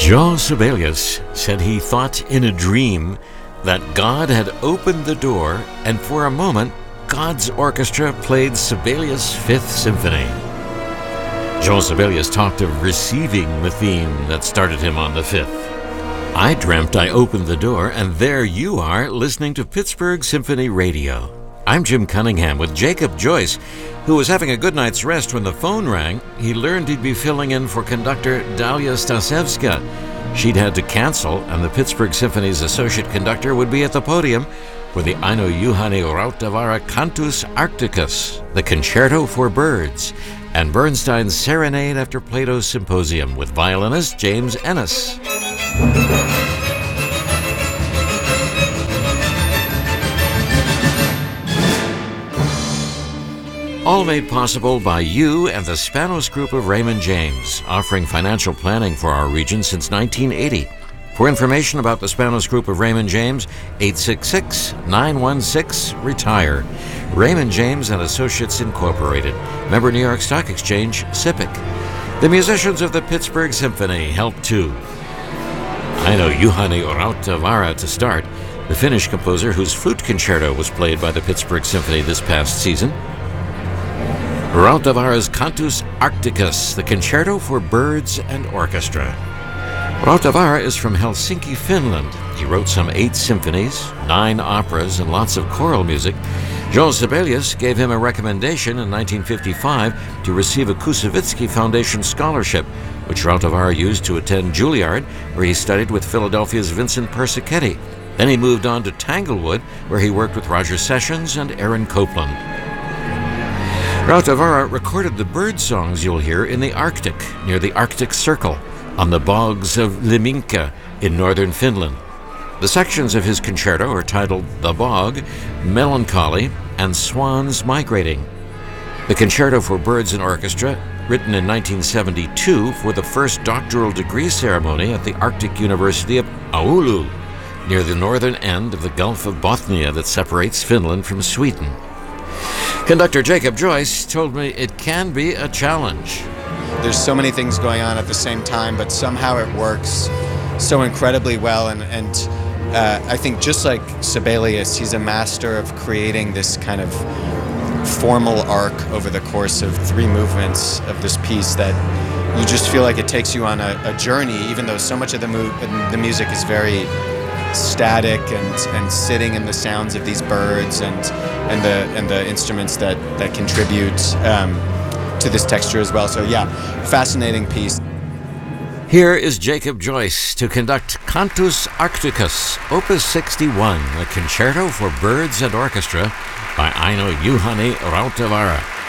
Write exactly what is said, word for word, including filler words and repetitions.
Joe Sibelius said he thought in a dream that God had opened the door, and for a moment, God's orchestra played Sibelius' Fifth Symphony. Joe Sibelius talked of receiving the theme that started him on the Fifth. I dreamt I opened the door, and there you are, listening to Pittsburgh Symphony Radio. I'm Jim Cunningham with Jacob Joyce, who was having a good night's rest when the phone rang. He learned he'd be filling in for conductor Dalia Stasevska. She'd had to cancel, and the Pittsburgh Symphony's associate conductor would be at the podium for the Aino Juhani Rautavaara Cantus Arcticus, the Concerto for Birds, and Bernstein's Serenade after Plato's Symposium with violinist James Ennis. All made possible by you and the Spanos Group of Raymond James, offering financial planning for our region since nineteen eighty. For information about the Spanos Group of Raymond James, eight six six, nine one six, RETIRE. Raymond James and Associates Incorporated. Member New York Stock Exchange, S I P C. The musicians of the Pittsburgh Symphony help too. Aino Juhani Rautavaara to start, the Finnish composer whose flute concerto was played by the Pittsburgh Symphony this past season. Rautavaara's Cantus Arcticus, the Concerto for Birds and Orchestra. Rautavaara is from Helsinki, Finland. He wrote some eight symphonies, nine operas, and lots of choral music. Joe Sibelius gave him a recommendation in nineteen fifty-five to receive a Kusevitsky Foundation scholarship, which Rautavaara used to attend Juilliard, where he studied with Philadelphia's Vincent Persichetti. Then he moved on to Tanglewood, where he worked with Roger Sessions and Aaron Copland. Rautavaara recorded the bird songs you'll hear in the Arctic, near the Arctic Circle, on the bogs of Liminka in northern Finland. The sections of his concerto are titled The Bog, Melancholy, and Swans Migrating. The Concerto for Birds and Orchestra, written in nineteen seventy-two for the first doctoral degree ceremony at the Arctic University of Oulu, near the northern end of the Gulf of Bothnia that separates Finland from Sweden. Conductor Jacob Joyce told me it can be a challenge. There's so many things going on at the same time, but somehow it works so incredibly well. And, and uh, I think just like Sibelius, he's a master of creating this kind of formal arc over the course of three movements of this piece that you just feel like it takes you on a, a journey, even though so much of the, mu- the music is very static and, and sitting in the sounds of these birds and and the and the instruments that that contribute um, to this texture as well. So yeah, fascinating piece. Here is Jacob Joyce to conduct Cantus Arcticus, Opus sixty-one, a concerto for birds and orchestra by Aino Juhani Rautavaara.